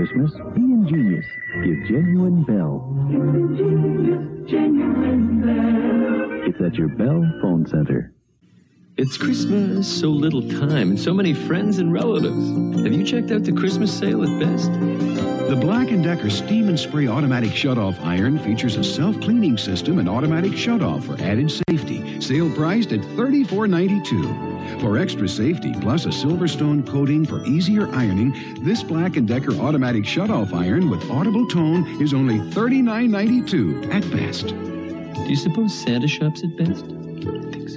Christmas, be ingenious. Give Genuine Bell. Genuine Bell. It's at your Bell Phone Center. It's Christmas, so little time, and so many friends and relatives. Have you checked out the Christmas sale at Best? The Black & Decker Steam and Spray Automatic Shutoff Iron features a self-cleaning system and automatic shutoff for added safety. Sale priced at $34.92. For extra safety, plus a Silverstone coating for easier ironing, this Black & Decker Automatic Shutoff Iron with audible tone is only $39.92 at Best. Do you suppose Santa shops at Best?